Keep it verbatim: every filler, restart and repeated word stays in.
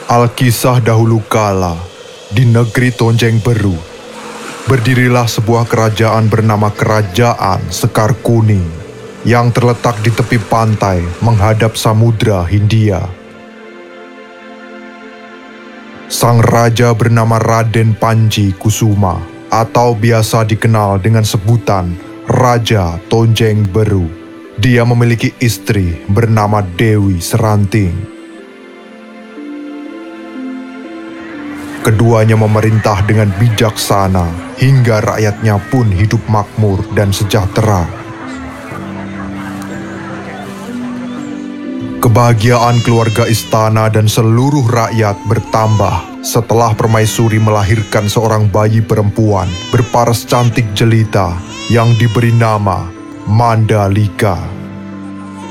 Alkisah dahulu kala, di negeri Tonjeng Beru, berdirilah sebuah kerajaan bernama Kerajaan Sekar Kuning yang terletak di tepi pantai menghadap Samudra Hindia. Sang raja bernama Raden Panji Kusuma atau biasa dikenal dengan sebutan Raja Tonjeng Beru. Dia memiliki istri bernama Dewi Seranting. Keduanya memerintah dengan bijaksana hingga rakyatnya pun hidup makmur dan sejahtera. Kebahagiaan keluarga istana dan seluruh rakyat bertambah setelah permaisuri melahirkan seorang bayi perempuan berparas cantik jelita yang diberi nama Mandalika.